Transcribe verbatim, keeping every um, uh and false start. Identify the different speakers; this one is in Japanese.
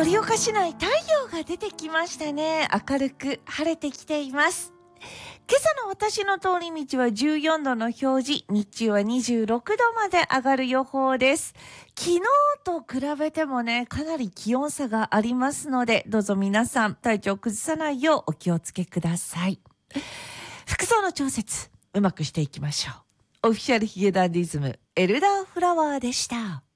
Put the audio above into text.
Speaker 1: 盛岡市内、太陽が出てきましたね。明るく晴れてきています。今朝の私の通り道はじゅうよんどの表示、日中はにじゅうろくどまで上がる予報です。昨日と比べてもね、かなり気温差がありますので、どうぞ皆さん体調を崩さないようお気をつけください。服装の調節、うまくしていきましょう。オフィシャルヒゲダンディズム、エルダーフラワーでした。